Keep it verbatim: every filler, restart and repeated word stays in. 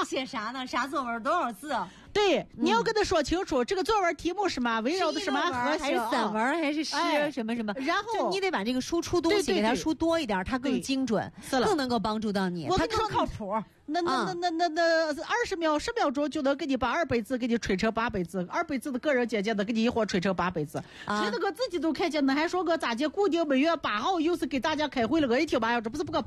写啥呢？啥作文？多少字？ 对，嗯、你要跟他说清楚，这个作文题目是嘛，围绕的什么核还是散文还是诗、哎、什么什么？ 然后你得把这个输出东西给他输多一点，它更精准，更能够帮助到你，它更靠谱。 那那那那那那二十秒十秒钟就能给你把二百字给你吹成八百字，二百字的个人简介的给你一会儿吹成八百字，啊、谁那个自己都看见，那还说个咋介固定每月八号又是给大家开会了，我一听妈呀，这不是不可